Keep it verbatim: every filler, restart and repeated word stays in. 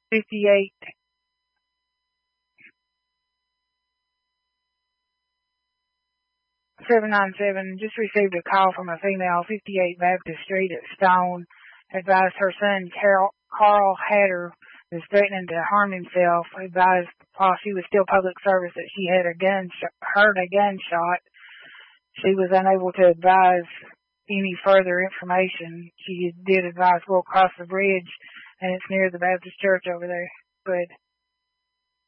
fifty-eight. seven nine seven, just received a call from a female, fifty-eight Baptist Street at Stone, advised her son, Carol, Carl Hatter, was threatening to harm himself, advised while she was still public service that she had a gunshot, heard a gunshot. She was unable to advise any further information. She did advise we'll cross the bridge, and it's near the Baptist church over there. Good.